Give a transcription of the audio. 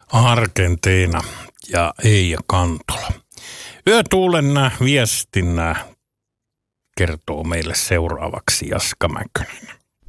Argentiina ja Eija Kantola. Yötuulen viestinnä kertoo meille seuraavaksi Jaska Mäkönen.